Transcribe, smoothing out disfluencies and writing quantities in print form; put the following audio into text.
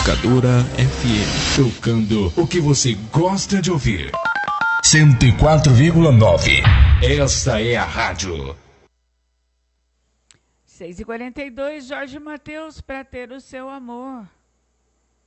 Educadora FM. Tocando o que você gosta de ouvir. 104,9. Esta é a rádio. 6h42, Jorge Mateus, pra ter o seu amor.